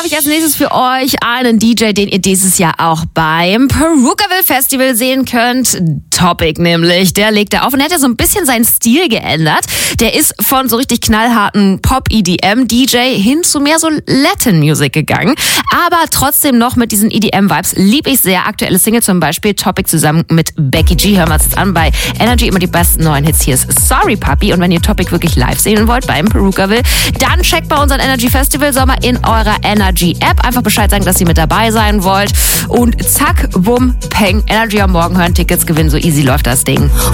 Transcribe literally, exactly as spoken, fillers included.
habe ich als nächstes für euch einen D J, den ihr dieses Jahr auch beim Perukaville Festival sehen könnt. Topic nämlich. Der legt da auf und er hat ja so ein bisschen seinen Stil geändert. Der ist von so richtig knallharten Pop-E D M-D J hin zu mehr so Latin-Music gegangen. Aber trotzdem noch mit diesen E D M-Vibes lieb ich sehr. Aktuelle Single zum Beispiel Topic zusammen mit Becky G. Hören wir uns jetzt an bei Energy. Immer die besten neuen Hits. Hier ist Sorry Puppy. Und wenn ihr Topic wirklich live sehen wollt beim Perukaville, dann checkt bei unseren Energy Festival Sommer in eurer Energy App. Einfach Bescheid sagen, dass ihr mit dabei sein wollt. Und zack, bumm, peng. Energy am Morgen hören, Tickets gewinnen. So easy läuft das Ding.